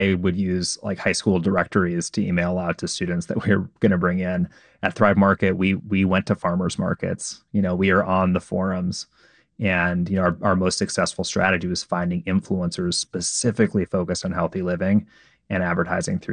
I would use like high school directories to email out to students that we are going to bring in. At Thrive Market, we went to farmers markets. We are on the forums. And our most successful strategy was finding influencers specifically focused on healthy living and advertising through